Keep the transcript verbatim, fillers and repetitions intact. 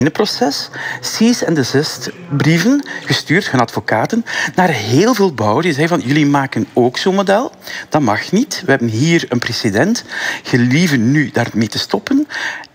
In het proces cease en desist brieven gestuurd van advocaten naar heel veel bouwers die zeiden van jullie maken ook zo'n model. Dat mag niet. We hebben hier een precedent. Gelieve nu daarmee te stoppen.